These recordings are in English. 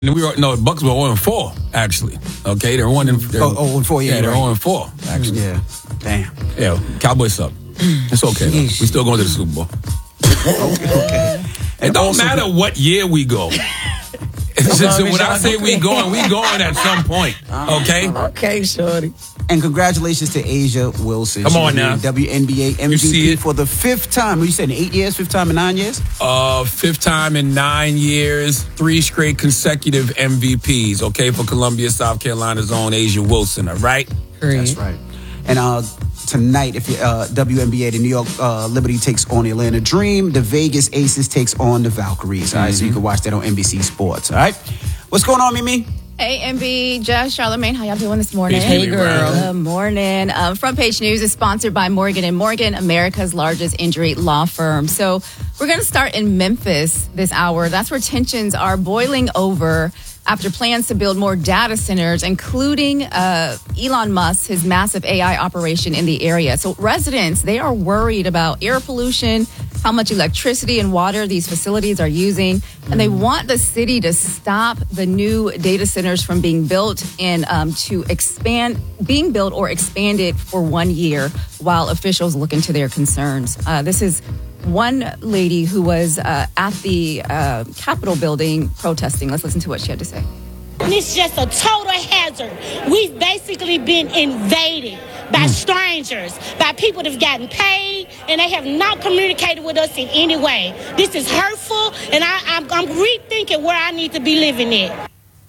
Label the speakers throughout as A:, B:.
A: The Bucks were 0-4 actually. Okay, they're 1-4.
B: 0-4. Yeah,
A: they're 0-4 actually.
B: Yeah, damn.
A: Yeah, Cowboys suck. It's okay. Though. We still going to the Super Bowl.
B: Okay.
A: It don't matter what year we go. When I say we going at some point. Okay.
C: Okay, shorty.
B: And congratulations to A'ja Wilson.
A: Come on now.
B: WNBA MVP for the fifth time. What you said, in 8 years? Fifth time in 9 years?
A: Fifth time in 9 years. 3 straight consecutive MVPs. Okay, for Columbia, South Carolina's own A'ja Wilson. All right.
C: Great.
B: That's right. And tonight, if you WNBA, the New York Liberty takes on the Atlanta Dream. The Vegas Aces takes on the Valkyries. All right, so you can watch that on NBC Sports. All right. What's going on, Mimi?
D: Hey, MB, Jess, Charlamagne, how y'all doing this morning?
A: Hey, girl.
D: Good morning. Front Page News is sponsored by Morgan & Morgan, America's largest injury law firm. So we're going to start in Memphis this hour. That's where tensions are boiling over after plans to build more data centers, including Elon Musk, his massive AI operation in the area. So residents, they are worried about air pollution, how much electricity and water these facilities are using, and they want the city to stop the new data centers from being built and being built or expanded for 1 year while officials look into their concerns. This is one lady who was at the Capitol building protesting. Let's listen to what she had to say.
E: It's just a total hazard. We've basically been invaded by strangers, by people that have gotten paid, and they have not communicated with us in any way. This is hurtful, and I'm rethinking where I need to be living at.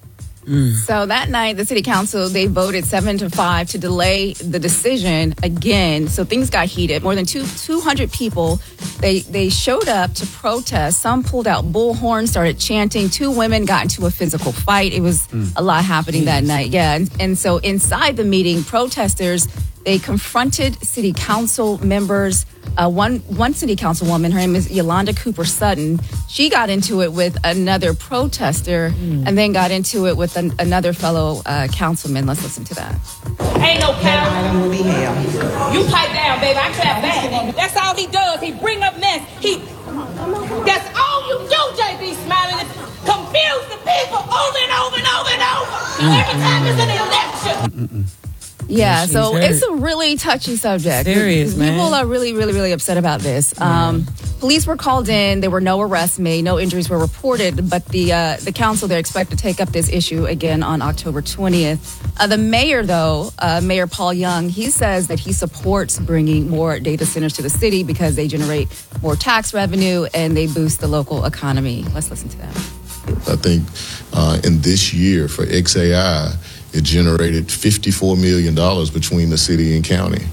D: So that night, the city council, they voted 7-5 to delay the decision again. So things got heated. More than 200 people, they showed up to protest. Some pulled out bullhorns, started chanting. 2 women got into a physical fight. It was a lot happening that night. Yeah. And so inside the meeting, protesters, they confronted city council members. One city councilwoman, her name is Yolanda Cooper Sutton. She got into it with another protester and then got into it with another fellow councilman. Let's listen to that.
E: Ain't no power. You pipe down, baby. I clap back. That's all he does. He bring up mess. That's all you do, JB Smiling. Confuse the people over and over and over and over. Every time it's an election.
D: Yeah, so it's a really touchy subject.
C: Serious, man.
D: People are really, really, really upset about this. Police were called in. There were no arrests made. No injuries were reported. But the council, they're expected to take up this issue again on October 20th. The mayor, though, Mayor Paul Young, he says that he supports bringing more data centers to the city because they generate more tax revenue and they boost the local economy. Let's listen to that.
F: I think in this year for XAI, it generated $54 million between the city and county,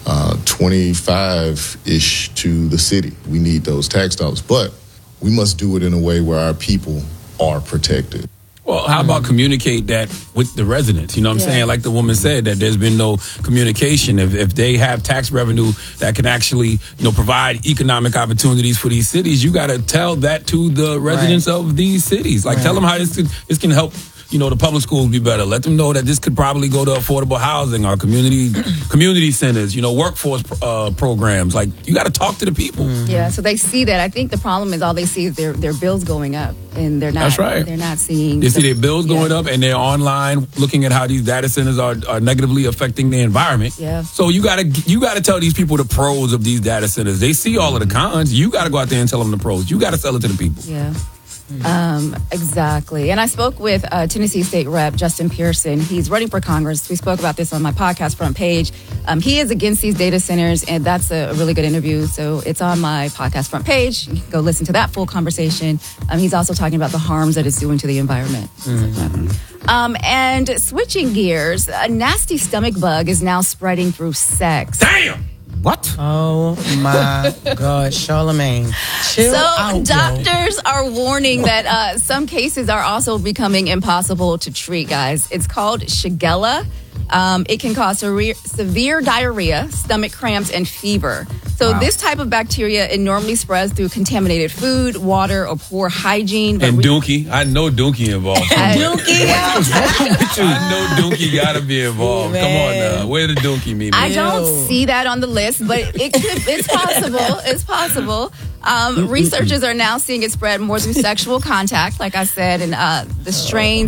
F: 25-ish to the city. We need those tax dollars, but we must do it in a way where our people are protected.
A: Well, how about communicate that with the residents? You know what I'm saying? Like the woman said, that there's been no communication. If they have tax revenue that can actually, provide economic opportunities for these cities, you got to tell that to the residents of these cities. Like, tell them how this can help, the public schools be better. Let them know that this could probably go to affordable housing or community centers, workforce programs. Like, you got to talk to the people.
D: Yeah, so they see that. I think the problem is all they see is their bills going up, and they're not.
A: That's right.
D: They're not seeing.
A: They see their bills going up, and they're online looking at how these data centers are negatively affecting the environment.
D: Yeah.
A: So you gotta tell these people the pros of these data centers. They see all of the cons. You got to go out there and tell them the pros. You got to sell it to the people.
D: Yeah. Exactly. And I spoke with Tennessee State Rep Justin Pearson. He's running for Congress. We spoke about this on my podcast Front Page. He is against these data centers, and that's a really good interview. So it's on my podcast Front Page. You can go listen to that full conversation. He's also talking about the harms that it's doing to the environment. And switching gears, a nasty stomach bug is now spreading through sex.
A: Damn!
B: What?
C: Oh my God, Charlamagne. Chill out,
D: doctors are warning that some cases are also becoming impossible to treat, guys. It's called Shigella. It can cause severe diarrhea, stomach cramps, and fever. So this type of bacteria, it normally spreads through contaminated food, water, or poor hygiene.
A: And Dookie. I know Dookie involved.
D: Dookie.
A: I know Dookie gotta be involved.
C: Man.
A: Come on now. Where the Dookie, Mimi?
D: I don't see that on the list, but it's possible. It's possible. Researchers are now seeing it spread more through sexual contact, like I said, and the strains